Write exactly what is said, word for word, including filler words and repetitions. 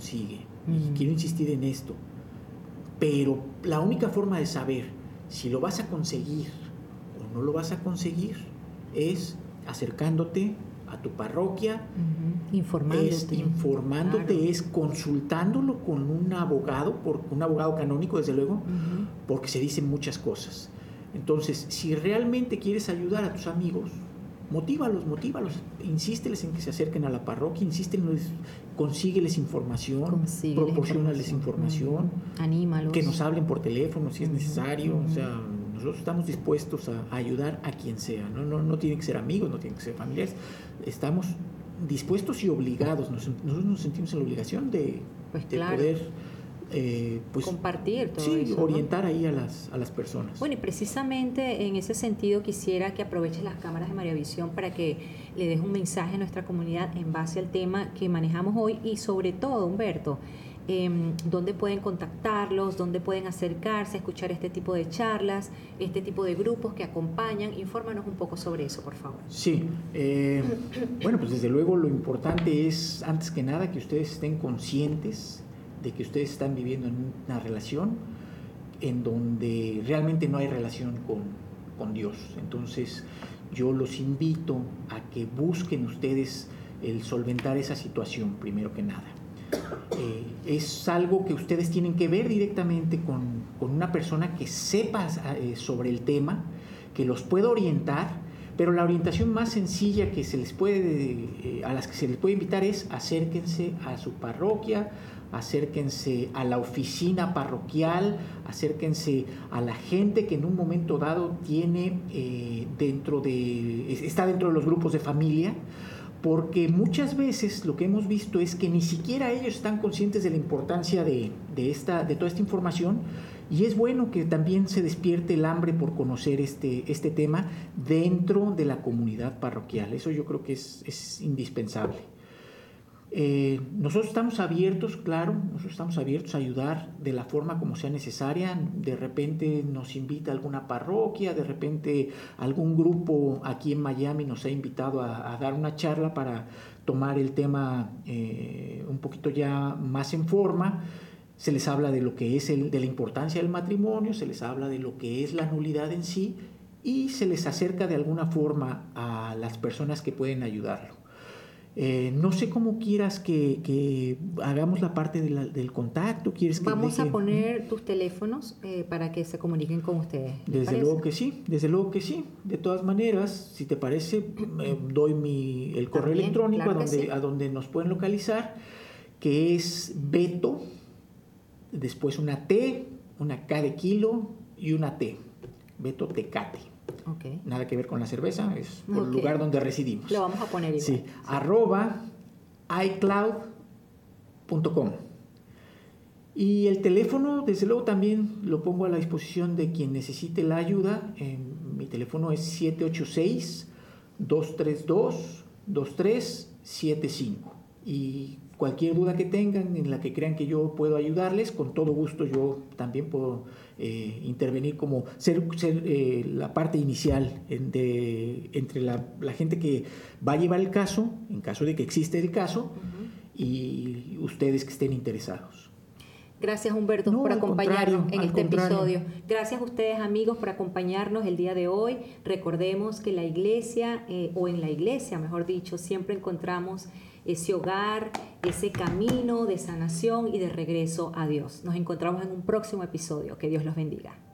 consigue. Mm. Y quiero insistir en esto. Pero la única forma de saber si lo vas a conseguir o no lo vas a conseguir es acercándote a tu parroquia, uh-huh. informándote, es informándote, claro. es consultándolo con un abogado, por, un abogado canónico, desde luego, uh-huh. porque se dicen muchas cosas. Entonces, si realmente quieres ayudar a tus amigos, motívalos, motívalos, insísteles en que se acerquen a la parroquia, insísteles, consígueles información, Consígueles proporciónales información, uh-huh. anímalos, que nos hablen por teléfono si es uh-huh. necesario, uh-huh. o sea, nosotros estamos dispuestos a, a ayudar a quien sea, no, no, no tienen que ser amigos, no tienen que ser familiares, estamos dispuestos y obligados, nos, nosotros nos sentimos en la obligación de, pues de claro. poder eh, pues, compartir todo sí, eso, orientar ¿no? ahí a las, a las personas. Bueno, y precisamente en ese sentido quisiera que aproveches las cámaras de María Visión para que le des un mensaje a nuestra comunidad en base al tema que manejamos hoy y sobre todo, Humberto, eh, dónde pueden contactarlos, dónde pueden acercarse a escuchar este tipo de charlas, este tipo de grupos que acompañan. Infórmanos un poco sobre eso, por favor. Sí, eh, bueno, pues desde luego lo importante es, antes que nada, que ustedes estén conscientes de que ustedes están viviendo en una relación en donde realmente no hay relación con, con Dios. Entonces, yo los invito a que busquen ustedes el solventar esa situación, primero que nada. Eh, es algo que ustedes tienen que ver directamente con, con una persona que sepa eh, sobre el tema, que los pueda orientar, pero la orientación más sencilla que se les puede, eh, a las que se les puede invitar es acérquense a su parroquia, acérquense a la oficina parroquial, acérquense a la gente que en un momento dado tiene eh, dentro de, está dentro de los grupos de familia, porque muchas veces lo que hemos visto es que ni siquiera ellos están conscientes de la importancia de, de, esta, de toda esta información, y es bueno que también se despierte el hambre por conocer este, este tema dentro de la comunidad parroquial. Eso yo creo que es, es indispensable. Eh, nosotros estamos abiertos, claro, nosotros estamos abiertos a ayudar de la forma como sea necesaria. De repente nos invita alguna parroquia, de repente algún grupo aquí en Miami nos ha invitado a, a dar una charla para tomar el tema eh, un poquito ya más en forma. Se les habla de lo que es el, de la importancia del matrimonio, se les habla de lo que es la nulidad en sí y se les acerca de alguna forma a las personas que pueden ayudarlo. Eh, no sé cómo quieras que, que hagamos la parte de la, del contacto. ¿Quieres que Vamos deje? a poner tus teléfonos eh, para que se comuniquen con ustedes. Desde parece? luego que sí, desde luego que sí. De todas maneras, si te parece, eh, doy mi, el correo También, electrónico claro a, donde, sí. a donde nos pueden localizar, que es Beto, después una T, una K de kilo y una T. Beto Tecate. Okay. Nada que ver con la cerveza, es por okay. el lugar donde residimos. Lo vamos a poner igual. Sí, sí. Arroba iCloud punto com. Y el teléfono, desde luego, también lo pongo a la disposición de quien necesite la ayuda. Eh, mi teléfono es siete ocho seis, dos tres dos, dos tres siete cinco. Y cualquier duda que tengan en la que crean que yo puedo ayudarles, con todo gusto yo también puedo eh, intervenir como ser, ser eh, la parte inicial en de, entre la, la gente que va a llevar el caso, en caso de que existe el caso, uh-huh. y ustedes que estén interesados. Gracias, Humberto, no, por acompañarnos en este contrario. episodio. Gracias a ustedes, amigos, por acompañarnos el día de hoy. Recordemos que la iglesia, eh, o en la iglesia, mejor dicho, siempre encontramos ese hogar, ese camino de sanación y de regreso a Dios. Nos encontramos en un próximo episodio. Que Dios los bendiga.